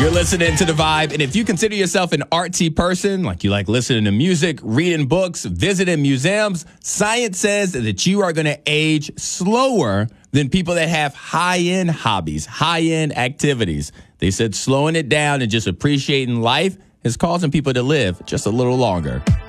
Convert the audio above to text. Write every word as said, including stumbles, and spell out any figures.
You're listening to The Vibe, and if you consider yourself an artsy person, like you like listening to music, reading books, visiting museums, science says that you are going to age slower than people that have high-end hobbies, high-end activities. They said slowing it down and just appreciating life is causing people to live just a little longer.